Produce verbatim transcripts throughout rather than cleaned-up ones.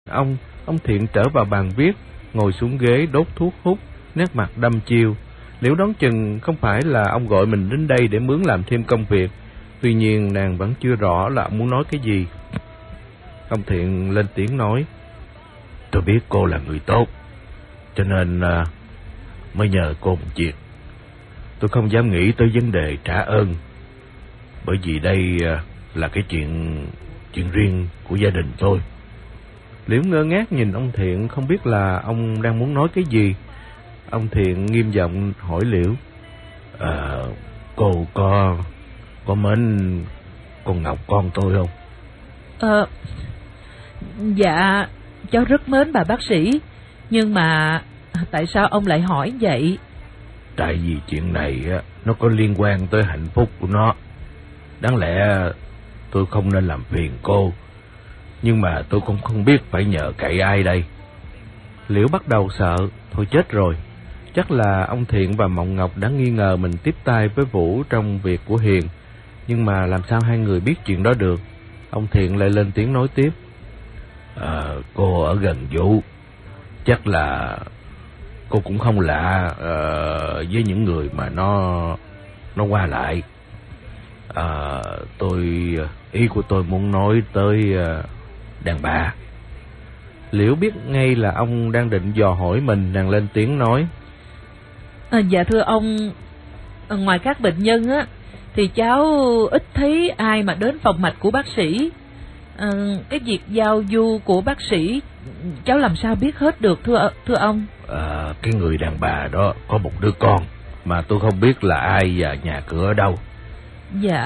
ông, ông Thiện trở vào bàn viết, ngồi xuống ghế đốt thuốc hút, nét mặt đăm chiêu. Liễu đoán chừng không phải là ông gọi mình đến đây để mướn làm thêm công việc. Tuy nhiên nàng vẫn chưa rõ là ông muốn nói cái gì. Ông Thiện lên tiếng nói: Tôi biết cô là người tốt, cho nên uh, mới nhờ cô một việc. Tôi không dám nghĩ tới vấn đề trả ơn, bởi vì đây uh, là cái chuyện chuyện riêng của gia đình tôi. Liễu ngơ ngác nhìn ông Thiện, không biết là ông đang muốn nói cái gì. Ông Thiện nghiêm giọng hỏi Liễu: à, cô có có mến con Ngọc con tôi không? Ờ, dạ, cháu rất mến bà bác sĩ. Nhưng mà tại sao ông lại hỏi vậy? Tại vì chuyện này á, nó có liên quan tới hạnh phúc của nó. Đáng lẽ tôi không nên làm phiền cô, nhưng mà tôi cũng không biết phải nhờ cậy ai đây. Liễu bắt đầu sợ, thôi chết rồi. Chắc là ông Thiện và Mộng Ngọc đã nghi ngờ mình tiếp tay với Vũ trong việc của Hiền. Nhưng mà làm sao hai người biết chuyện đó được? Ông Thiện lại lên tiếng nói tiếp: à, cô ở gần Vũ, chắc là cô cũng không lạ uh, với những người mà nó nó qua lại. À, tôi ý của tôi muốn nói tới uh, đàn bà. Liễu biết ngay là ông đang định dò hỏi mình, nàng lên tiếng nói: à, dạ thưa ông, ngoài các bệnh nhân á thì cháu ít thấy ai mà đến phòng mạch của bác sĩ. À, cái việc giao du của bác sĩ cháu làm sao biết hết được thưa thưa ông? À, cái người đàn bà đó có một đứa con mà tôi không biết là ai và nhà cửa ở đâu. Dạ,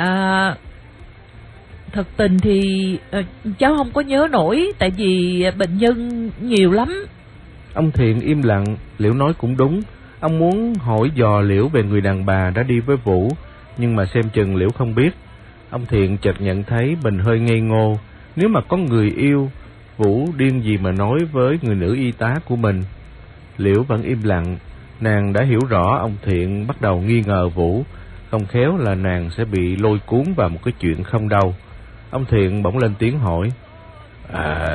thật tình thì uh, cháu không có nhớ nổi, tại vì bệnh nhân nhiều lắm. Ông Thiện im lặng. Liễu nói cũng đúng. Ông muốn hỏi dò Liễu về người đàn bà đã đi với Vũ, nhưng mà xem chừng Liễu không biết. Ông Thiện chợt nhận thấy mình hơi ngây ngô. Nếu mà có người yêu, Vũ điên gì mà nói với người nữ y tá của mình. Liễu vẫn im lặng. Nàng đã hiểu rõ ông Thiện bắt đầu nghi ngờ Vũ, không khéo là nàng sẽ bị lôi cuốn vào một cái chuyện không đâu. Ông Thiện bỗng lên tiếng hỏi: à,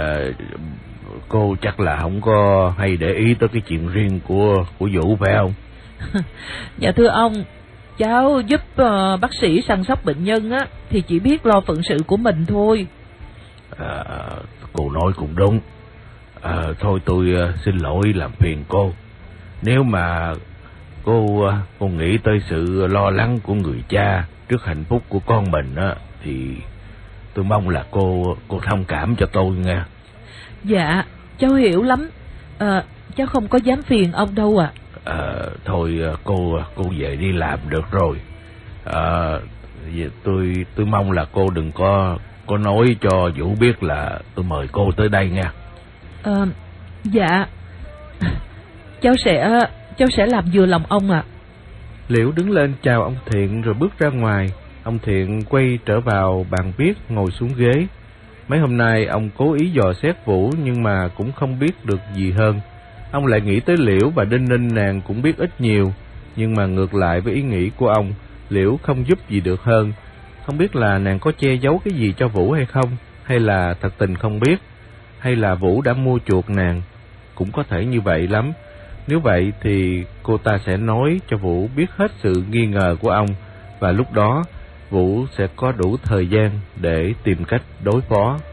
cô chắc là không có hay để ý tới cái chuyện riêng của của Vũ phải không? Dạ thưa ông, cháu giúp uh, bác sĩ săn sóc bệnh nhân á thì chỉ biết lo phận sự của mình thôi. À, cô nói cũng đúng. À, thôi tôi uh, xin lỗi làm phiền cô. Nếu mà cô uh, cô nghĩ tới sự lo lắng của người cha trước hạnh phúc của con mình á, thì tôi mong là cô cô thông cảm cho tôi nghe. Dạ, cháu hiểu lắm. À, cháu không có dám phiền ông đâu ạ. À. À, thôi cô cô về đi làm được rồi. À, tôi tôi mong là cô đừng có có nói cho Vũ biết là tôi mời cô tới đây nha. À, dạ, cháu sẽ cháu sẽ làm vừa lòng ông ạ. À. Liễu đứng lên chào ông Thiện rồi bước ra ngoài. Ông Thiện quay trở vào bàn viết, ngồi xuống ghế. Mấy hôm nay ông cố ý dò xét Vũ nhưng mà cũng không biết được gì hơn. Ông lại nghĩ tới Liễu và Đinh Ninh, nàng cũng biết ít nhiều. Nhưng mà ngược lại với ý nghĩ của ông, Liễu không giúp gì được hơn. Không biết là nàng có che giấu cái gì cho Vũ hay không, hay là thật tình không biết, hay là Vũ đã mua chuộc nàng. Cũng có thể như vậy lắm. Nếu vậy thì cô ta sẽ nói cho Vũ biết hết sự nghi ngờ của ông, và lúc đó Vũ sẽ có đủ thời gian để tìm cách đối phó.